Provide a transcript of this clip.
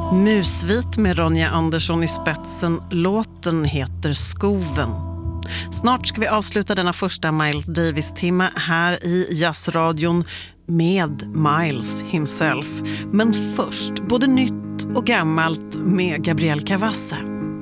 Musvit med Ronja Andersson i spetsen. Låten heter Skoven. Snart ska vi avsluta denna första Miles Davis-timma här i Jazzradion med Miles himself. Men först, både nytt och gammalt med Gabriel Cavazza.